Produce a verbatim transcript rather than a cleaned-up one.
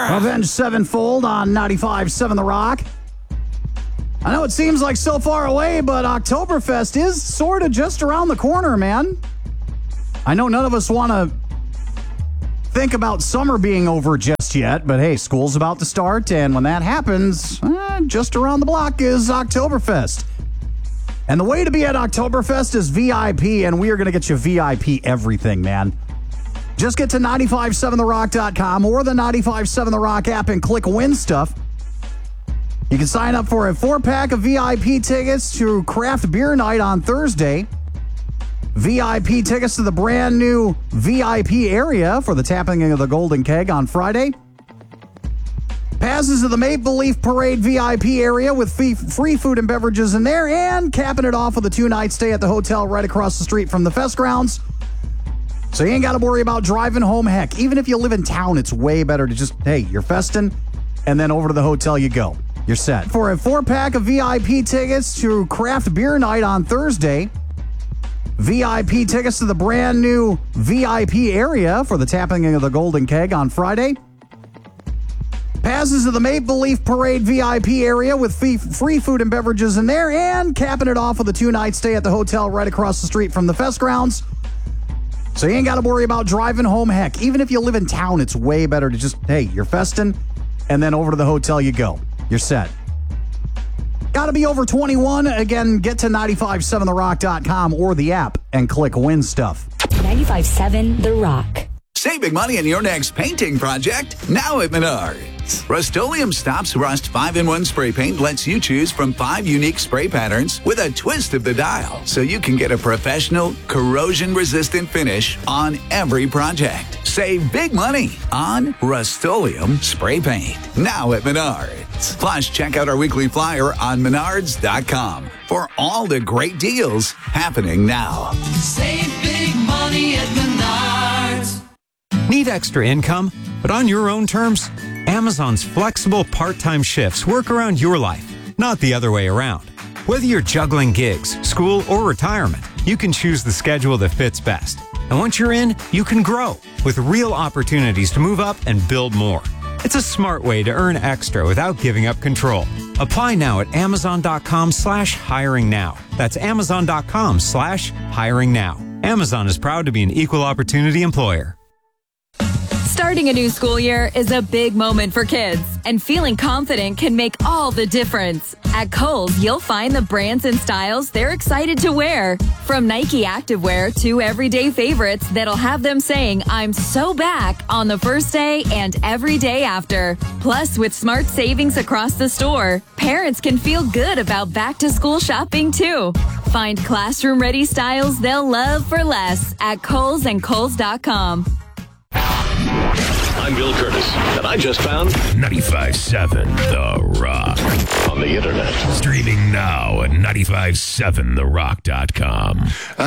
Avenged Sevenfold on ninety-five point seven The Rock. I know it seems like so far away, but Oktoberfest is sort of just around the corner, man. I know none of us want to think about summer being over just yet, but hey, school's about to start, and when that happens, eh, just around the block is Oktoberfest. And the way to be at Oktoberfest is V I P, and we are going to get you V I P everything, man. Just get to nine five point seven the rock dot com or the ninety-five point seven The Rock app and click Win Stuff. You can sign up for a four-pack of V I P tickets to Craft Beer Night on Thursday, V I P tickets to the brand new V I P area for the tapping of the Golden Keg on Friday, passes to the Maple Leaf Parade V I P area with free food and beverages in there, and capping it off with a two-night stay at the hotel right across the street from the Fest grounds. So you ain't got to worry about driving home. Heck, even if you live in town, it's way better to just, hey, you're festing, and then over to the hotel you go. You're set. For a four-pack of V I P tickets to Craft Beer Night on Thursday, V I P tickets to the brand new V I P area for the tapping of the Golden Keg on Friday, passes to the Maple Leaf Parade V I P area with free food and beverages in there, and capping it off with a two-night stay at the hotel right across the street from the Fest grounds. So you ain't got to worry about driving home. Heck, even if you live in town, it's way better to just, hey, you're festing, and then over to the hotel you go. You're set. Got to be over twenty-one. Again, get to nine five point seven the rock dot com or the app and click Win Stuff. ninety-five point seven The Rock. Save big money on your next painting project now at Menards. Rust-Oleum Stops Rust five in one Spray Paint lets you choose from five unique spray patterns with a twist of the dial, so you can get a professional, corrosion-resistant finish on every project. Save big money on Rust-Oleum Spray Paint now at Menards. Plus, check out our weekly flyer on menards dot com for all the great deals happening now. Save big money at Menards. Need extra income, but on your own terms? Amazon's flexible part-time shifts work around your life, not the other way around. Whether you're juggling gigs, school, or retirement, you can choose the schedule that fits best. And once you're in, you can grow with real opportunities to move up and build more. It's a smart way to earn extra without giving up control. Apply now at amazon.com slash hiring now. That's amazon.com slash hiring now. Amazon is proud to be an equal opportunity employer. Starting a new school year is a big moment for kids, and feeling confident can make all the difference. At Kohl's, you'll find the brands and styles they're excited to wear. From Nike activewear to everyday favorites that'll have them saying, I'm so back on the first day and every day after. Plus, with smart savings across the store, parents can feel good about back-to-school shopping, too. Find classroom-ready styles they'll love for less at Kohl's and Kohl's dot com. I'm Bill Curtis, and I just found ninety-five point seven The Rock. on the internet. Streaming now at ninety-five point seven the rock dot com.